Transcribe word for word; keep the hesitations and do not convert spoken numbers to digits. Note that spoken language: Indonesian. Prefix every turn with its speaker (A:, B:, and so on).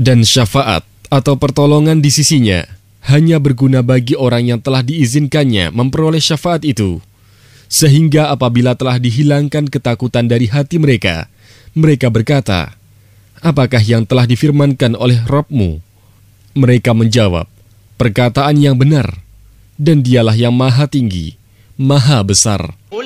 A: Dan syafaat atau pertolongan di sisinya hanya berguna bagi orang yang telah diizinkannya memperoleh syafaat itu. Sehingga apabila telah dihilangkan ketakutan dari hati mereka, mereka berkata, "Apakah yang telah difirmankan oleh Rabb-Mu?" Mereka menjawab, "Perkataan yang benar, dan Dialah yang maha tinggi, maha besar."